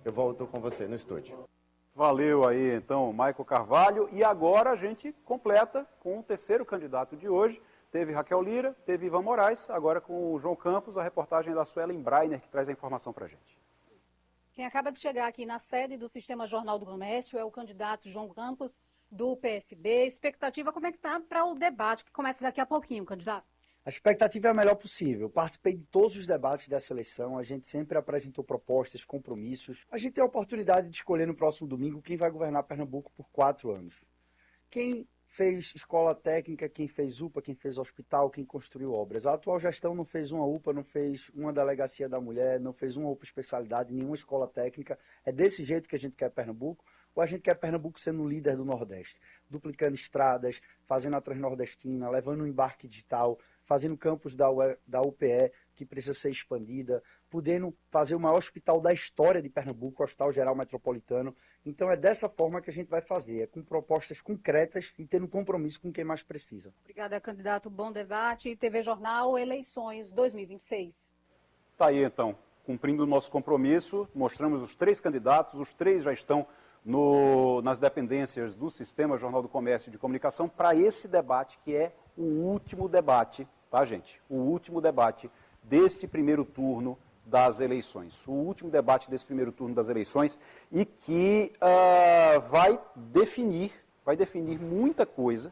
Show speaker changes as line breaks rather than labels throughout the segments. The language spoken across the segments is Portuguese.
eu volto com você no estúdio.
Valeu aí, então, Maico Carvalho. E agora a gente completa com o terceiro candidato de hoje. Teve Raquel Lira, teve Ivan Moraes, agora com o João Campos, a reportagem da Suelen Breiner, que traz a informação para a gente.
Quem acaba de chegar aqui na sede do Sistema Jornal do Comércio é o candidato João Campos, do PSB. Expectativa, como é que está para o debate, que começa daqui a pouquinho, candidato?
A expectativa é a melhor possível. Participei de todos os debates dessa eleição, a gente sempre apresentou propostas, compromissos. A gente tem a oportunidade de escolher no próximo domingo quem vai governar Pernambuco por 4 anos. Quem fez escola técnica, quem fez UPA, quem fez hospital, quem construiu obras. A atual gestão não fez uma UPA, não fez uma delegacia da mulher, não fez uma UPA especialidade, nenhuma escola técnica. É desse jeito que a gente quer Pernambuco. Ou a gente quer Pernambuco sendo um líder do Nordeste, duplicando estradas, fazendo a Transnordestina, levando um embarque digital, fazendo campus da UPE, que precisa ser expandida, podendo fazer o maior hospital da história de Pernambuco, o Hospital Geral Metropolitano. Então é dessa forma que a gente vai fazer, é com propostas concretas e tendo compromisso com quem mais precisa.
Obrigada, candidato. Bom debate. TV Jornal, eleições 2026.
Tá aí, então, cumprindo o nosso compromisso, mostramos os 3 candidatos, os 3 já estão nas dependências do Sistema Jornal do Comércio e de Comunicação para esse debate, que é o último debate, tá, gente? O último debate deste primeiro turno das eleições. O último debate desse primeiro turno das eleições e que vai definir muita coisa,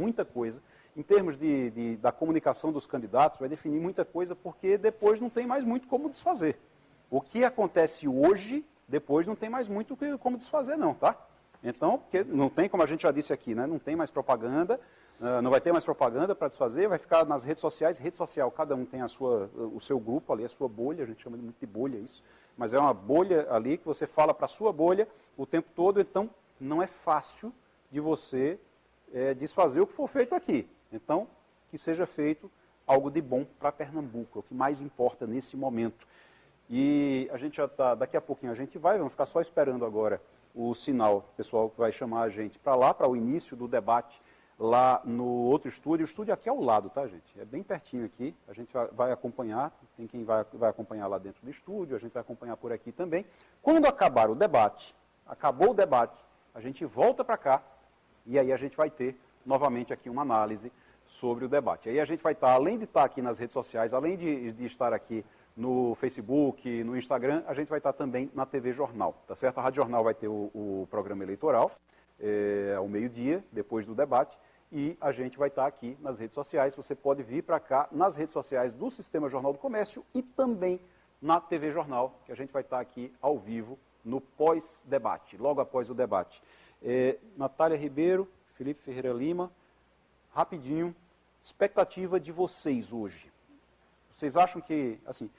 em termos da comunicação dos candidatos, vai definir muita coisa, porque depois não tem mais muito como desfazer. O que acontece hoje, depois não tem mais muito como desfazer não, tá? Então, porque não tem, como a gente já disse aqui, né? Não tem mais propaganda, não vai ter mais propaganda para desfazer, vai ficar nas redes sociais. Rede social, cada um tem o seu grupo ali, a sua bolha, a gente chama muito de bolha isso, mas é uma bolha ali que você fala para a sua bolha o tempo todo, então não é fácil de você desfazer o que for feito aqui. Então, que seja feito algo de bom para Pernambuco, é o que mais importa nesse momento. E a gente já está, daqui a pouquinho vamos ficar só esperando agora o sinal, o pessoal que vai chamar a gente para lá, para o início do debate, lá no outro estúdio. O estúdio aqui é ao lado, tá, gente? É bem pertinho aqui, a gente vai acompanhar, tem quem vai acompanhar lá dentro do estúdio, a gente vai acompanhar por aqui também. Quando acabar o debate, acabou o debate, a gente volta para cá e aí a gente vai ter novamente aqui uma análise sobre o debate. Aí a gente vai estar, além de estar aqui nas redes sociais, além de estar aqui no Facebook, no Instagram, a gente vai estar também na TV Jornal, tá certo? A Rádio Jornal vai ter o programa eleitoral, ao meio-dia, depois do debate, e a gente vai estar aqui nas redes sociais. Você pode vir para cá nas redes sociais do Sistema Jornal do Comércio e também na TV Jornal, que a gente vai estar aqui ao vivo no pós-debate, logo após o debate. Natália Ribeiro, Felipe Ferreira Lima, rapidinho, expectativa de vocês hoje. Vocês acham que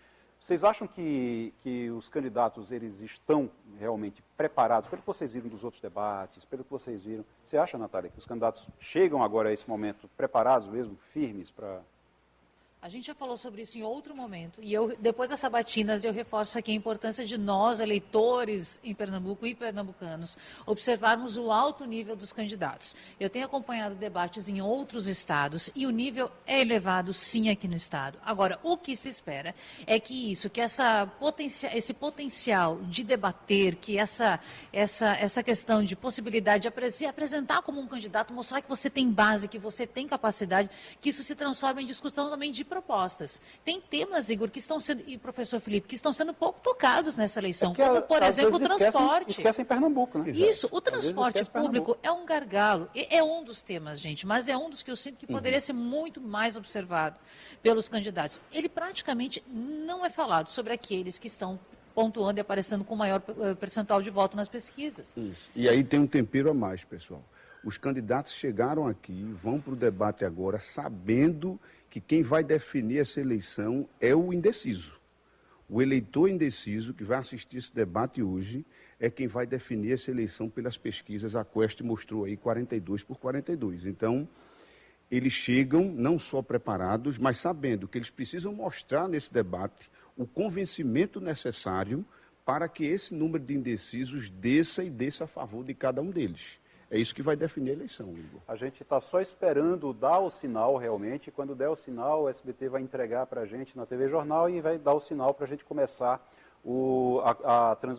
os candidatos eles estão realmente preparados, pelo que vocês viram dos outros debates, pelo que vocês viram? Você acha, Natália, que os candidatos chegam agora a esse momento preparados mesmo, firmes para...
A gente já falou sobre isso em outro momento, e depois das sabatinas, eu reforço aqui a importância de nós, eleitores em Pernambuco e pernambucanos, observarmos o alto nível dos candidatos. Eu tenho acompanhado debates em outros estados, e o nível é elevado, sim, aqui no estado. Agora, o que se espera é que esse potencial de debater, que essa questão de possibilidade de se apresentar como um candidato, mostrar que você tem base, que você tem capacidade, que isso se transforme em discussão também de propostas. Tem temas, Igor, que estão sendo, e professor Felipe, que estão sendo pouco tocados nessa eleição, como, por exemplo, o transporte.
Esquecem Pernambuco, né?
Isso, o transporte público é um gargalo, é um dos temas, gente, mas é um dos que eu sinto que poderia ser muito mais observado pelos candidatos. Ele praticamente não é falado sobre aqueles que estão pontuando e aparecendo com maior percentual de voto nas pesquisas.
Isso. E aí tem um tempero a mais, pessoal. Os candidatos chegaram aqui, vão para o debate agora, sabendo que quem vai definir essa eleição é o indeciso. O eleitor indeciso que vai assistir esse debate hoje é quem vai definir essa eleição pelas pesquisas. A Quest mostrou aí 42 por 42. Então, eles chegam não só preparados, mas sabendo que eles precisam mostrar nesse debate o convencimento necessário para que esse número de indecisos desça a favor de cada um deles. É isso que vai definir a eleição, Igor. A gente está só esperando dar o sinal realmente. Quando der o sinal, o SBT vai entregar para a gente na TV Jornal e vai dar o sinal para a gente começar a transmissão.